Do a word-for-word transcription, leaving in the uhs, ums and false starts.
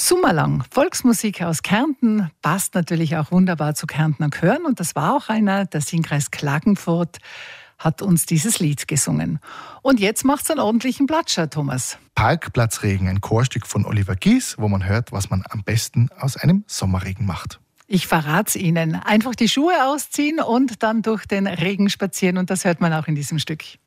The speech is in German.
Summerlang. Volksmusik aus Kärnten passt natürlich auch wunderbar zu Kärntner Chören. Und das war auch einer, der Singkreis Klagenfurt hat uns dieses Lied gesungen. Und jetzt macht's einen ordentlichen Platscher, Thomas. Parkplatzregen, ein Chorstück von Oliver Gies, wo man hört, was man am besten aus einem Sommerregen macht. Ich verrat's Ihnen. Einfach die Schuhe ausziehen und dann durch den Regen spazieren. Und das hört man auch in diesem Stück.